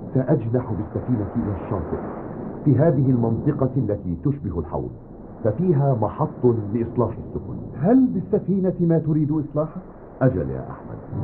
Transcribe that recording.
سأجنح بالسفينة إلى الشاطئ في هذه المنطقة التي تشبه الحوض، ففيها محط لإصلاح السفن. هل بالسفينة ما تريد إصلاحه؟ أجل يا أحمد،